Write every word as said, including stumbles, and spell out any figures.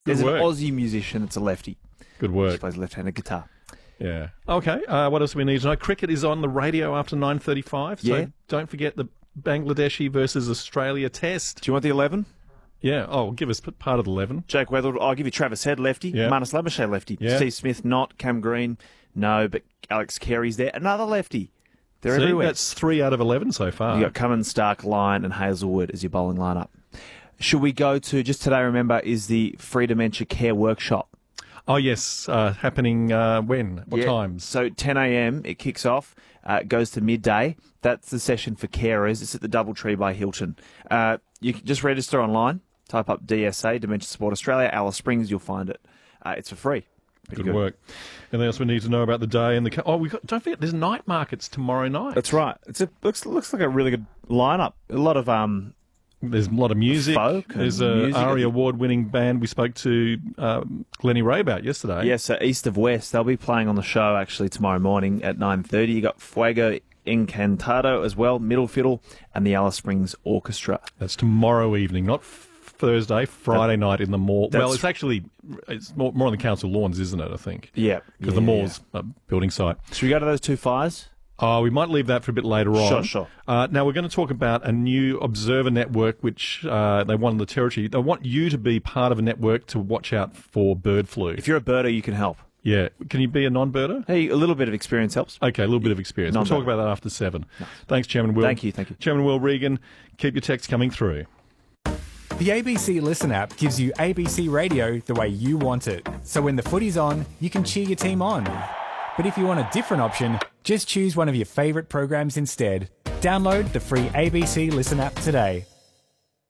There's an work. Aussie musician that's a lefty. Good He work. plays left-handed guitar. Yeah. Okay. Uh, what else do we need to know? Cricket is on the radio after nine thirty-five. So Yeah. don't forget the Bangladeshi versus Australia test. Do you want the eleven? Yeah. Oh, give us p- part of the eleven. Jake Weatherald. I'll give you Travis Head, lefty. Yeah. Marnus Labuschagne, lefty. Yeah. Steve Smith, not. Cam Green, no. But Alex Carey's there. Another lefty. They're See, everywhere. that's three out of eleven so far. You got Cummins, Stark, Lyon, and Hazelwood as your bowling lineup. Should we go to, just today, remember, is the Free Dementia Care Workshop. Oh, yes. Uh, happening uh, when? What Yeah, times? So ten a.m. it kicks off. Uh, it goes to midday. That's the session for carers. It's at the Doubletree by Hilton. Uh, you can just register online. Type up D S A, Dementia Support Australia, Alice Springs. You'll find it. Uh, it's for free. Pretty Good, work. Anything else we need to know about the day and the? Ca- oh, we got. Don't forget, there's night markets tomorrow night. That's right. It's a looks looks like a really good lineup. A lot of um. There's a lot of music. Folk and There's a music. ARIA award-winning band we spoke to um, Glennie Ray about yesterday. Yes, so East of West. They'll be playing on the show actually tomorrow morning at nine thirty. You got Fuego Encantado as well, Middle Fiddle, and the Alice Springs Orchestra. That's tomorrow evening, not f- Thursday, Friday night in the mall. That's- Well, it's actually it's more, more on the council lawns, isn't it, I think? Yeah, Because yeah, the mall's a building site. Should we go to those two fires? Oh, we might leave that for a bit later on. Sure, sure. Uh, now, we're going to talk about a new Observer network, which uh, they won in the Territory. They want you to be part of a network to watch out for bird flu. If you're a birder, you can help. Yeah. Can you be a non-birder? Hey, a little bit of experience helps. Okay, a little bit of experience. We'll talk Non-birder. about that after seven. Thanks, Chairman Will. Thank you, thank you. Chairman Will Regan, keep your texts coming through. The A B C Listen app gives you A B C radio the way you want it. So when the footy's on, you can cheer your team on. But if you want a different option, just choose one of your favourite programs instead. Download the free A B C Listen app today.